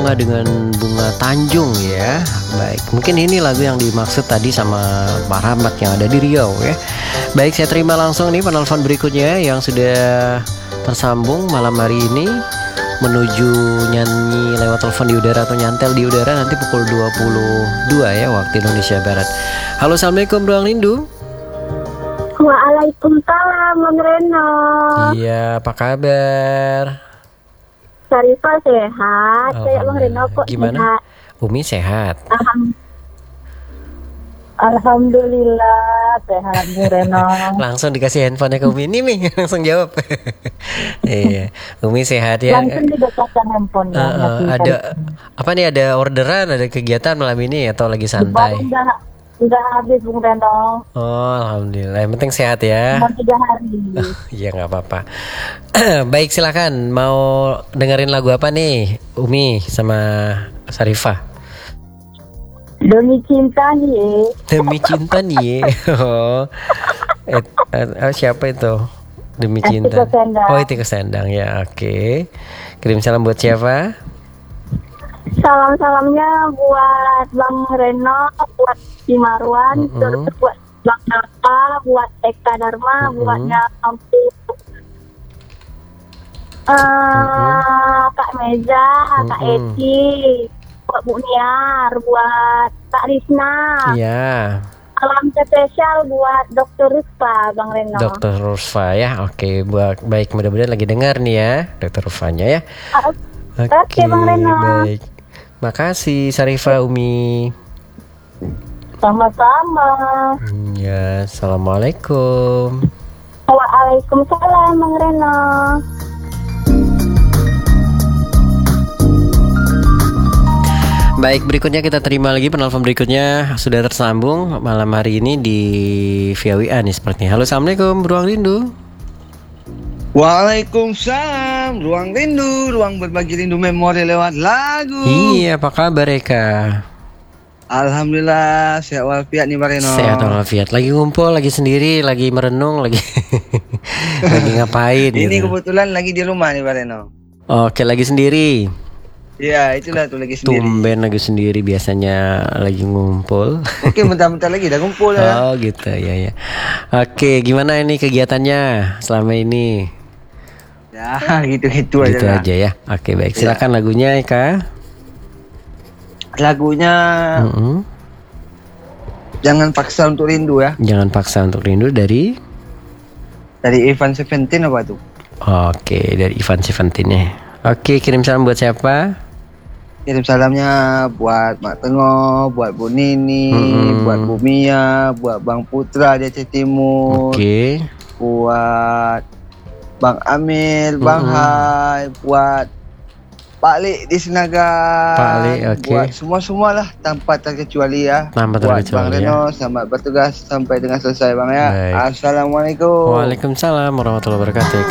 nggak dengan Bunga Tanjung ya. Baik, mungkin ini lagu yang dimaksud tadi sama Pak Rahmat yang ada di Riau ya. Baik, saya terima langsung nih penelpon berikutnya yang sudah tersambung malam hari ini menuju nyanyi lewat telepon di udara atau nyantel di udara nanti pukul 22 ya waktu Indonesia Barat. Halo, assalamualaikum Ruang Rindu. Waalaikumsalam, Bang Reno. Iya, apa kabar? Sarifah sehat. Saya Bang Reno kok gimana? sehat. Umi sehat. Alhamdulillah sehat, Bang Reno. Langsung dikasih handphonenya ke Umi nih, Mi. Langsung jawab. Iya, Umi sehat ya. Langsung didekatkan handphonenya. Ada apa nih? Ada orderan, ada kegiatan malam ini atau lagi santai? Udah habis, Bung Reno. Oh, alhamdulillah. Yang penting sehat ya. Cuma 3 hari. Iya, nggak apa-apa. Baik, silakan. Mau dengerin lagu apa nih, Umi sama Sarifah? Demi cinta nih. Demi cinta nih. Oh, siapa itu? Demi cinta. Oh, Tika Sendang ya. Oke. Kirim salam buat siapa? Salam-salamnya buat Bang Reno, buat Si Marwan, terus buat Bang Napa, buat Eka Dharma, buatnya Kak Meza, Kak Eci, buat Bu Niar, buat Kak Risna. Iya. Salam spesial buat Dr. Ruspa, Bang Reno. Dr. Ruspa ya. Oke, baik, mudah-mudahan lagi dengar nih ya, Dr. Rusfanya ya. Oke, Bang Reno. Baik. Makasih Sarifah, Umi. Sama-sama. Ya, assalamualaikum. Waalaikumsalam, Bang Reno. Baik, berikutnya kita terima lagi penelpon berikutnya sudah tersambung malam hari ini di via WA nih sepertinya. Halo, assalamualaikum, Ruang Rindu. Waalaikumsalam, Ruang Rindu, ruang berbagi rindu memori lewat lagu. Iya, apa kabar Eka? Alhamdulillah, sehat walafiat nih Bang Reno. Sehat walafiat. Lagi ngumpul, lagi sendiri, lagi merenung, lagi lagi ngapain? Ini gitu. kebetulan lagi di rumah nih Bang Reno. Oke, lagi sendiri. Iya, itulah tuh lagi sendiri. Tumben lagi sendiri, biasanya lagi ngumpul. Oke, bentar-bentar lagi udah ngumpul ya. Oh gitu ya. Oke, gimana ini kegiatannya selama ini? Ya, gitu-gitu aja. Gitu aja ya. Oke, baik. Silakan lagunya Eka. Lagunya Jangan Paksa Untuk Rindu ya. Jangan Paksa Untuk Rindu dari Ivan Seventeen apa tuh? Oke, dari Ivan Seventeen ya. Oke, kirim salam buat siapa? Kirim salamnya buat Mak Tengo, buat Bu Nini, buat Bu Mia, buat Bang Putra di Aceh Timur. Oke. Buat Bang Amir, Bang Hai, buat Pak Lik di Senaga, Pak Lik, oke. Buat semua-semua lah tanpa terkecuali ya. Tanpa buat terkecuali Bang ya. Reno, selamat bertugas sampai dengan selesai Bang ya. Baik. Assalamualaikum. Waalaikumsalam warahmatullahi wabarakatuh.